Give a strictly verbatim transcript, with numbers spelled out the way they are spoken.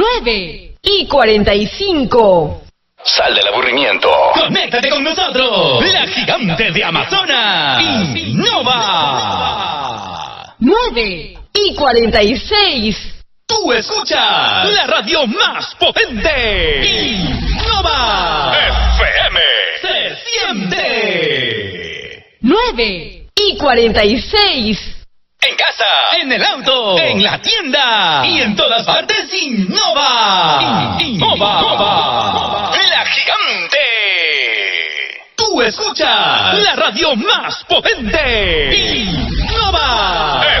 nueve y cuarenta y cinco. Sal del aburrimiento. Conéctate con nosotros. La gigante de Amazonas. Innova. nueve y cuarenta y seis. Tú escuchas la radio más potente. Innova. F M. Se siente. nueve y cuarenta y seis. En casa, En el auto, en la tienda y en todas partes. Innova. Innova. la gigante. Tú escuchas la radio más potente. Innova.